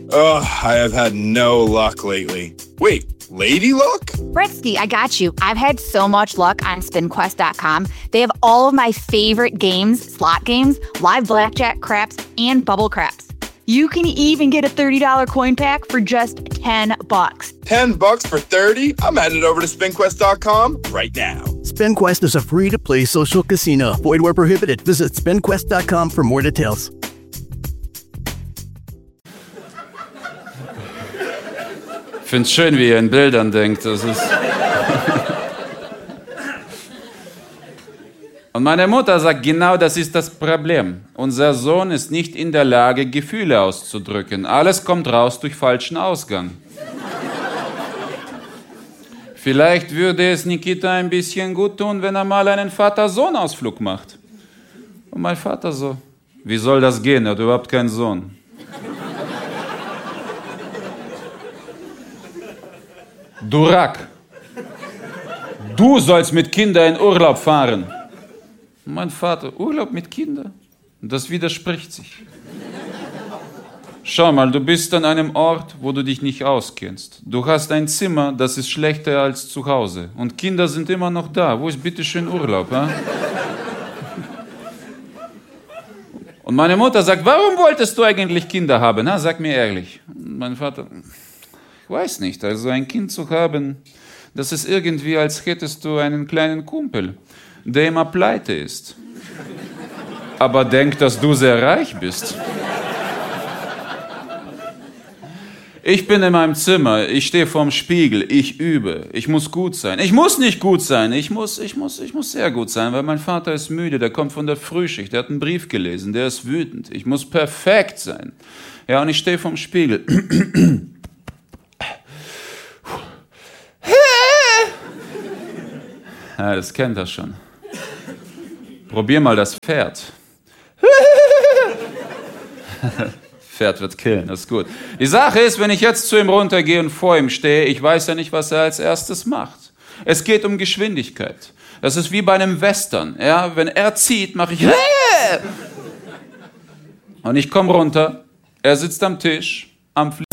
Ugh, I have had no luck lately. Wait, lady luck? Britsky, I got you. I've had so much luck on SpinQuest.com. They have all of my favorite games, slot games, live blackjack, craps, and bubble craps. You can even get a $30 coin pack for just $10. $10 for 30? I'm headed over to SpinQuest.com right now. SpinQuest is a free-to-play social casino. Void where prohibited. Visit SpinQuest.com for more details. Ich finde es schön, wie ihr in Bildern denkt. Das ist Und meine Mutter sagt, genau das ist das Problem. Unser Sohn ist nicht in der Lage, Gefühle auszudrücken. Alles kommt raus durch falschen Ausgang. Vielleicht würde es Nikita ein bisschen gut tun, wenn er mal einen Vater-Sohn-Ausflug macht. Und mein Vater so, wie soll das gehen? Er hat überhaupt keinen Sohn. Du Rack, du sollst mit Kindern in Urlaub fahren. Und mein Vater, Urlaub mit Kindern? Das widerspricht sich. Schau mal, du bist an einem Ort, wo du dich nicht auskennst. Du hast ein Zimmer, das ist schlechter als zu Hause. Und Kinder sind immer noch da. Wo ist bitte schön Urlaub? Ha? Und meine Mutter sagt, warum wolltest du eigentlich Kinder haben? Na, sag mir ehrlich. Und mein Vater, ich weiß nicht, also ein Kind zu haben, das ist irgendwie, als hättest du einen kleinen Kumpel, der immer pleite ist. Aber denkt, dass du sehr reich bist. Ich bin in meinem Zimmer, ich stehe vorm Spiegel, ich übe, ich muss gut sein. Ich muss nicht gut sein, ich muss sehr gut sein, weil mein Vater ist müde, der kommt von der Frühschicht, der hat einen Brief gelesen, der ist wütend. Ich muss perfekt sein. Ja, und ich stehe vorm Spiegel. Ja, das kennt er schon. Probier mal das Pferd. Pferd wird killen, das ist gut. Die Sache ist, wenn ich jetzt zu ihm runtergehe und vor ihm stehe, ich weiß ja nicht, was er als erstes macht. Es geht um Geschwindigkeit. Das ist wie bei einem Western. Ja? Wenn er zieht, mache ich und ich komme runter, er sitzt am Tisch, am